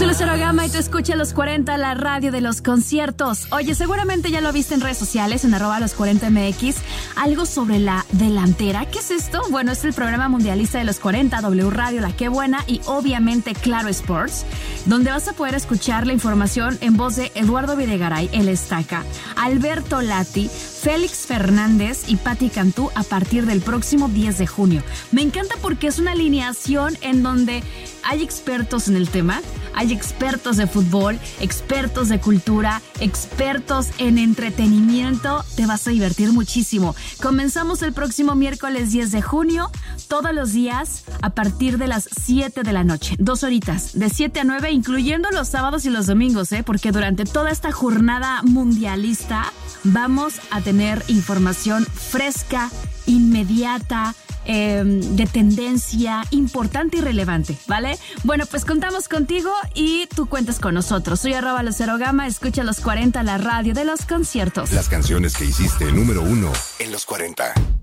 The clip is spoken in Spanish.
Soy Lucero Gama y tú escuchas Los 40, la radio de los conciertos. Oye, seguramente ya lo viste en redes sociales, en @los40mx, algo sobre la delantera. ¿Qué es esto? Bueno, es el programa mundialista de los 40, W Radio, La Qué Buena y obviamente Claro Sports, donde vas a poder escuchar la información en voz de Eduardo Videgaray, El Estaca, Alberto Lati, Félix Fernández y Patti Cantú a partir del próximo 10 de junio. Me encanta porque es una alineación en donde hay expertos en el tema, hay expertos de fútbol, expertos de cultura, expertos en entretenimiento. Te vas a divertir muchísimo. Comenzamos el próximo miércoles 10 de junio, todos los días a partir de las 7 de la noche. 2 horitas, de 7 a 9, incluyendo los sábados y los domingos, porque durante toda esta jornada mundialista vamos a tener información fresca, inmediata, de tendencia, importante y relevante, ¿vale? Bueno, pues contamos contigo y tú cuentas con nosotros. Soy @Lucero Gama, escucha Los 40, la radio de los conciertos. Las canciones que hiciste número 1 en los 40.